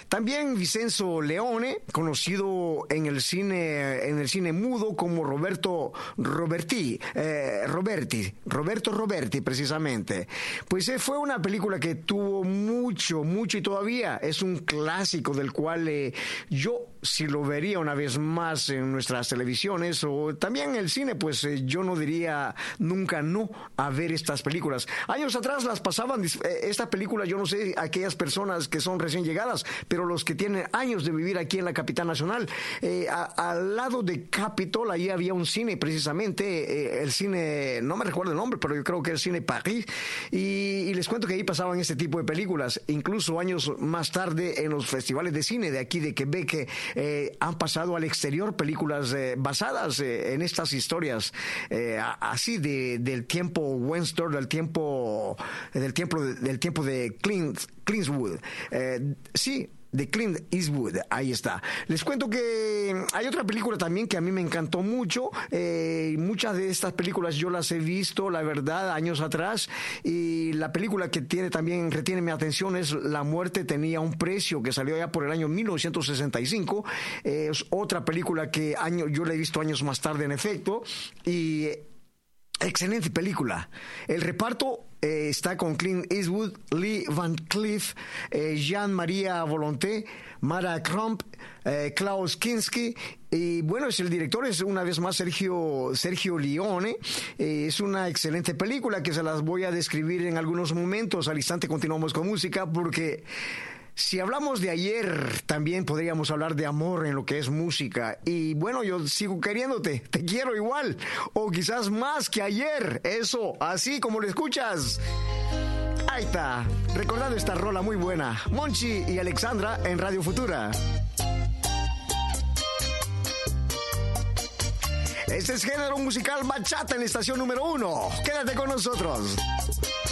También Vincenzo Leone, conocido en el cine mudo como Roberto Roberti, precisamente. Pues fue una película que tuvo mucho y todavía es un clásico del cual yo si lo vería una vez más en nuestras televisiones o también en el cine, pues yo no diría nunca no a ver estas películas. Años atrás las pasaban, esta película, yo no sé, aquellas personas que son recién llegadas, pero los que tienen años de vivir aquí en la capital nacional, al lado de Capitol, ahí había un cine precisamente, el cine, no me recuerdo el nombre, pero yo creo que es el Cine Paris, y les cuento que ahí pasaban este tipo de películas, incluso años más tarde en los festivales de cine de aquí de Quebec, han pasado al exterior películas basadas en estas historias así del tiempo Western, del tiempo de Clint Eastwood. Sí, de Clint Eastwood, ahí está. Les cuento que hay otra película también que a mí me encantó mucho. Muchas de estas películas yo las he visto, la verdad, años atrás. Y la película que retiene mi atención es La muerte tenía un precio, que salió ya por el año 1965. Es otra película que yo la he visto años más tarde, en efecto. Y excelente película. El reparto está con Clint Eastwood, Lee Van Cleef, Jean-Marie Volonté, Mara Crump, Klaus Kinski, y bueno, el director es una vez más Sergio Leone. Es una excelente película que se las voy a describir en algunos momentos. Al instante continuamos con música, porque si hablamos de ayer, también podríamos hablar de amor en lo que es música. Y bueno, yo sigo queriéndote, te quiero igual, o quizás más que ayer. Eso, así como lo escuchas. Ahí está, recordando esta rola muy buena. Monchi y Alexandra en Radio Futura. Este es género musical bachata en la estación número 1. Quédate con nosotros.